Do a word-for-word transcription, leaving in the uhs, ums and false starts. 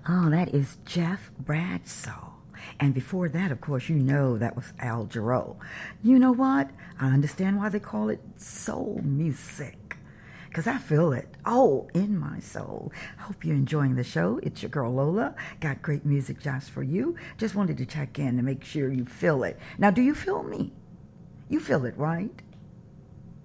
Oh, that is Jeff Bradshaw. And before that, of course, you know that was Al Jarreau. You know what? I understand why they call it soul music. Because I feel it, oh, in my soul. Hope you're enjoying the show. It's your girl Lola. Got great music just for you. Just wanted to check in to make sure you feel it. Now, do you feel me? You feel it, right?